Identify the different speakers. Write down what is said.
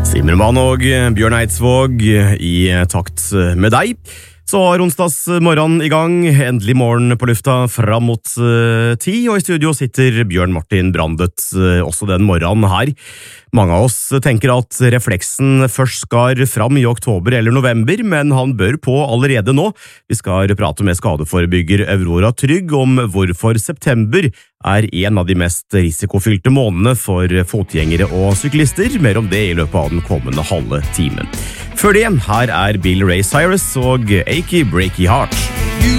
Speaker 1: Simmermann og Bjørn Eidsvåg i takt med deg. Så har onsdagsmorgen i gang, endelig morgen på lufta fram mot 10, og i studio sitter Bjørn Martin Brandet også den morgenen her. Mange av oss tenker at refleksen først skar fram i oktober eller november, men han bør på allerede nå. Vi skal prate med skadeforebygger Aurora Trygg om hvorfor september er en av de mest risikofylte månedene for fotgjengere og syklister. Mer om det i løpet av den kommende halve timen. Før det, her er Bill Ray Cyrus og Achy Breaky Heart.
Speaker 2: You